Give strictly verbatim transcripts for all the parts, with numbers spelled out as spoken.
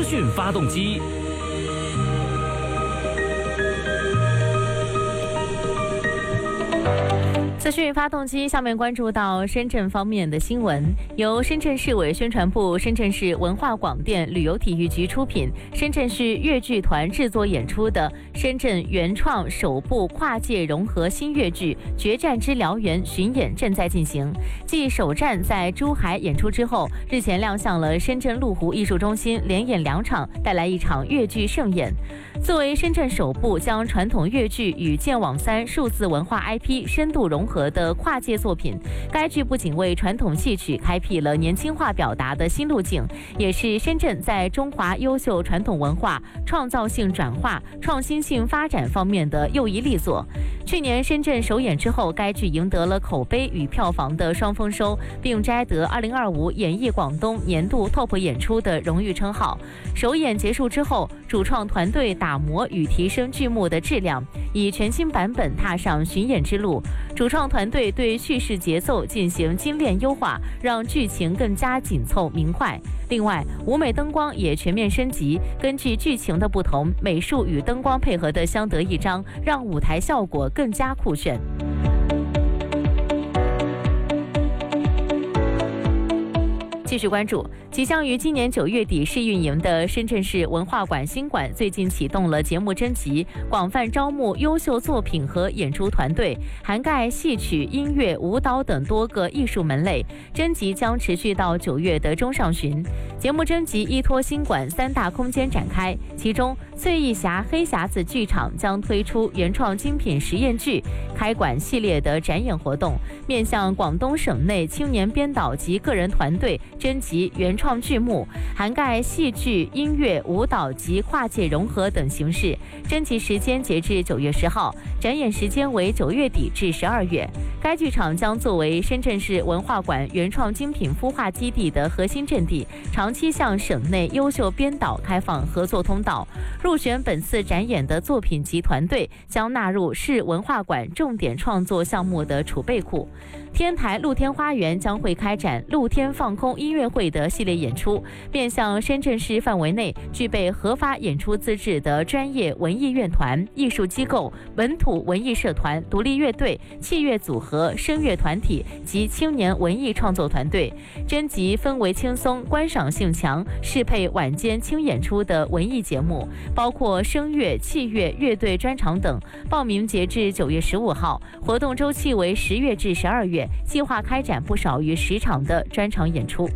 讯发动机。 资讯发动机，下面关注到深圳方面的新闻。由深圳市委宣传部、深圳市文化广电旅游体育局出品，深圳市粤剧团制作演出的深圳原创首部跨界融合新粤剧《决战之燎原》巡演正在进行。继首站在珠海演出之后，日前亮相了深圳麓湖艺术中心，连演两场，带来一场粤剧盛宴。作为深圳首部将传统粤剧与剑网三数字文化 I P 深度融合的跨界作品，该剧不仅为传统戏曲开辟了年轻化表达的新路径，也是深圳在中华优秀传统文化创造性转化、创新性发展方面的又一力作。去年深圳首演之后，该剧赢得了口碑与票房的双丰收，并摘得二零二五演艺广东年度 Top 演出的荣誉称号。首演结束之后，主创团队打磨与提升剧目的质量，以全新版本踏上巡演之路。主创团队对叙事节奏进行精炼优化，让剧情更加紧凑明快。另外，舞美灯光也全面升级，根据剧情的不同，美术与灯光配合的相得益彰，让舞台效果更加酷炫。继续关注，即将于今年九月底试运营的深圳市文化馆新馆，最近启动了节目征集，广泛招募优秀作品和演出团队，涵盖戏曲、音乐、舞蹈等多个艺术门类。征集将持续到九月的中上旬。节目征集依托新馆三大空间展开，其中翠翼侠黑匣子剧场将推出原创精品实验剧开馆系列的展演活动，面向广东省内青年编导及个人团队征集原创剧目，涵盖戏剧、音乐、舞蹈及跨界融合等形式。征集时间截至九月十号，展演时间为九月底至十二月。该剧场将作为深圳市文化馆原创精品孵化基地的核心阵地，长期向省内优秀编导开放合作通道。入选本次展演的作品及团队将纳入市文化馆重点创作项目的储备库。天台露天花园将会开展露天放空音乐会的系列演出，面向深圳市范围内具备合法演出资质的专业文艺院团、艺术机构、本土文艺社团、独立乐队、器乐组合、声乐团体及青年文艺创作团队。征集氛围轻松、观赏性强、适配晚间轻演出的文艺节目，包括声乐、器乐、乐队专场等。报名截至九月十五号，活动周期为十月至十二月，计划开展不少于十场的专场演出。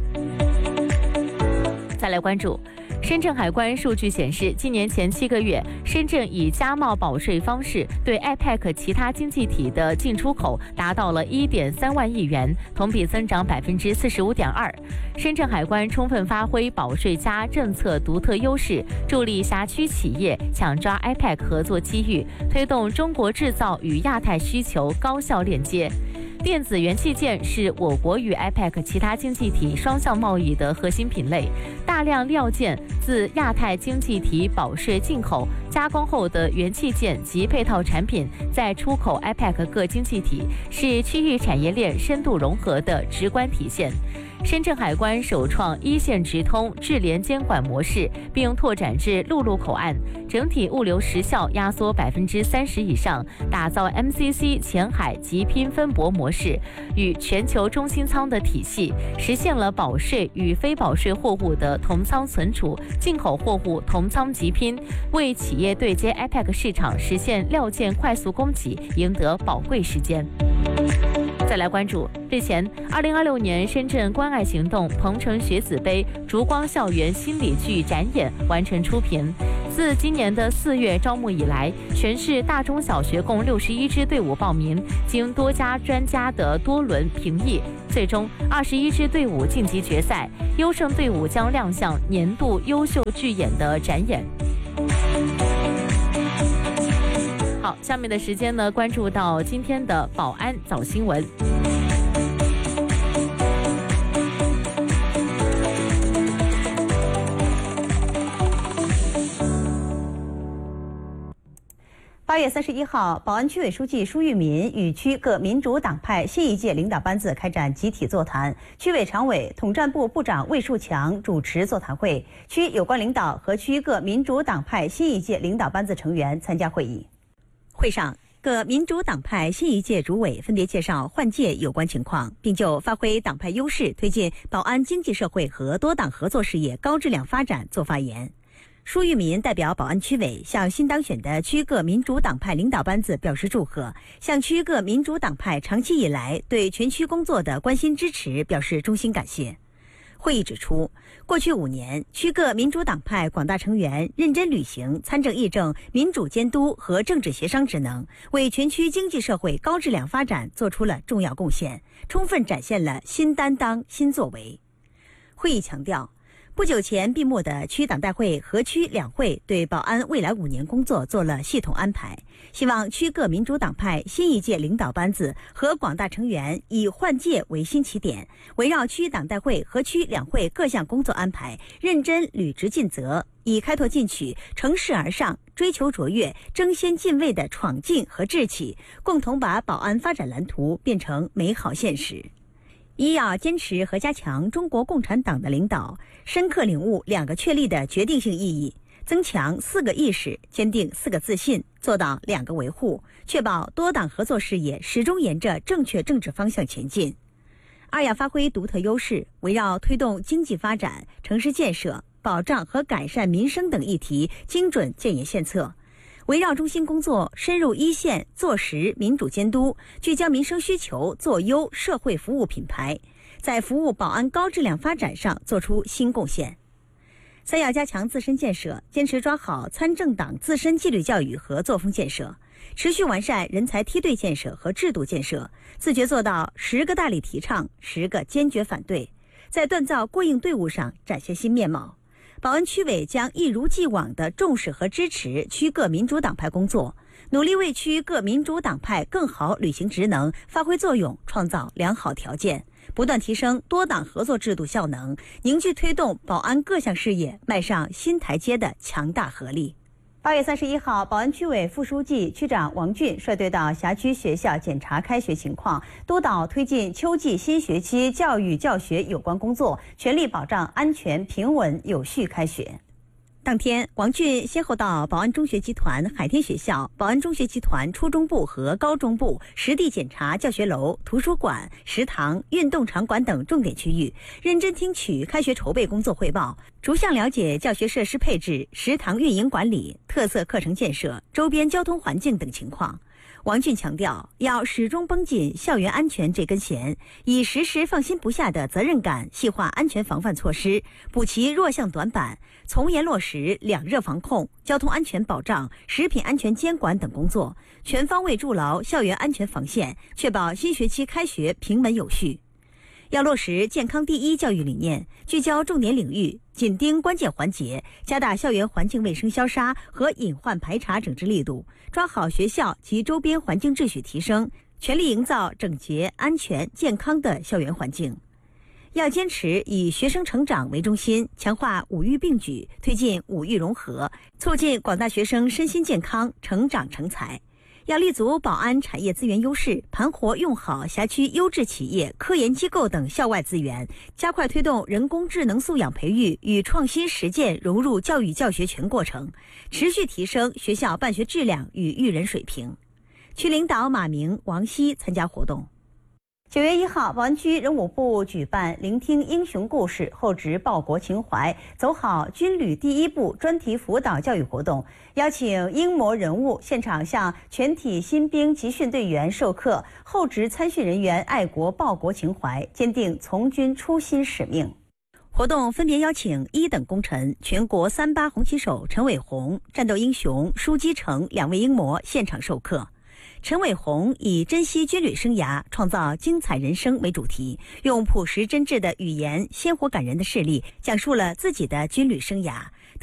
再来关注深圳海关数据显示，今年前七个月，深圳以加贸保税方式对 I P E C 其他经济体的进出口达到了 一点三万亿元，同比增长 百分之四十五点二。深圳海关充分发挥保税加政策独特优势，助力辖区企业抢抓 I P E C 合作机遇，推动中国制造与亚太需求高效链接。电子元器件是我国与 I P E C 其他经济体双向贸易的核心品类，大量料件自亚太经济体保税进口，加工后的元器件及配套产品再出口 I P E C 各经济体，是区域产业链深度融合的直观体现。深圳海关首创一线直通智联监管模式，并拓展至陆路口岸，整体物流时效压缩百分之三十以上，打造 M C C 前海集拼分泊模式与全球中心仓的体系，实现了保税与非保税货物的同仓存储、进口货物同仓集拼，为企业对接 I P E C 市场实现料件快速供给赢得宝贵时间。再来关注，日前，二零二六年深圳关爱行动鹏城学子杯烛光校园心理剧展演完成出评。自今年的四月招募以来，全市大中小学共六十一支队伍报名，经多家专家的多轮评议，最终二十一支队伍晋级决赛，优胜队伍将亮相年度优秀剧演的展演。好，下面的时间呢，关注到今天的保安早新闻。八八月三十一号，宝安区委书记舒玉民与区各民主党派新一届领导班子开展集体座谈，区委常委、统战部部长魏树强主持座谈会，区有关领导和区各民主党派新一届领导班子成员参加会议。会上，各民主党派新一届主委分别介绍换届有关情况，并就发挥党派优势推进宝安经济社会和多党合作事业高质量发展作发言。舒玉民代表宝安区委向新当选的区各民主党派领导班子表示祝贺，向区各民主党派长期以来对全区工作的关心支持表示衷心感谢。会议指出，过去五年，区各民主党派广大成员认真履行参政议政、民主监督和政治协商职能，为全区经济社会高质量发展做出了重要贡献，充分展现了新担当、新作为。会议强调，不久前闭幕的区党代会和区两会对宝安未来五年工作做了系统安排，希望区各民主党派新一届领导班子和广大成员以换届为新起点，围绕区党代会和区两会各项工作安排，认真履职尽责，以开拓进取、乘势而上、追求卓越、争先进位的闯劲和志气，共同把宝安发展蓝图变成美好现实。一要坚持和加强中国共产党的领导，深刻领悟两个确立的决定性意义，增强四个意识，坚定四个自信，做到两个维护，确保多党合作事业始终沿着正确政治方向前进。二要发挥独特优势，围绕推动经济发展、城市建设、保障和改善民生等议题精准建言献策，围绕中心工作深入一线，做实民主监督，聚焦民生需求，做优社会服务品牌，在服务宝安高质量发展上做出新贡献。三要加强自身建设，坚持抓好参政党自身纪律教育和作风建设，持续完善人才梯队建设和制度建设，自觉做到十个大力提倡，十个坚决反对，在锻造过硬队伍上展现新面貌。宝安区委将一如既往地重视和支持区各民主党派工作，努力为区各民主党派更好履行职能、发挥作用创造良好条件，不断提升多党合作制度效能，凝聚推动宝安各项事业迈上新台阶的强大合力。八月三十一号，宝安区委副书记、区长王俊率队到辖区学校检查开学情况，督导推进秋季新学期教育教学有关工作，全力保障安全、平稳、有序开学。当天，王俊先后到宝安中学集团海天学校、宝安中学集团初中部和高中部实地检查教学楼、图书馆、食堂、运动场馆等重点区域，认真听取开学筹备工作汇报，逐项了解教学设施配置、食堂运营管理、特色课程建设、周边交通环境等情况。王俊强调，要始终绷紧校园安全这根弦，以时时放心不下的责任感细化安全防范措施，补齐弱项短板，从严落实两热防控、交通安全保障、食品安全监管等工作，全方位筑牢校园安全防线，确保新学期开学平稳有序。要落实健康第一教育理念，聚焦重点领域，紧盯关键环节，加大校园环境卫生消杀和隐患排查整治力度，抓好学校及周边环境秩序提升，全力营造整洁、安全、健康的校园环境。要坚持以学生成长为中心，强化五育并举，推进五育融合，促进广大学生身心健康、成长成才。要立足宝安产业资源优势，盘活用好辖区优质企业、科研机构等校外资源，加快推动人工智能素养培育与创新实践融入教育教学全过程，持续提升学校办学质量与育人水平。区领导马明、王希参加活动。九月一号，宝安区人武部举办“聆听英雄故事，厚植报国情怀，走好军旅第一步”专题辅导教育活动，邀请英模人物现场向全体新兵集训队员授课，厚植参训人员爱国报国情怀，坚定从军初心使命。活动分别邀请一等功臣、全国三八红旗手陈伟鸿、战斗英雄舒基成两位英模现场授课。陈伟鸿以珍惜军旅生涯，创造精彩人生为主题，用朴实真挚的语言、鲜活感人的事例，讲述了自己的军旅生涯。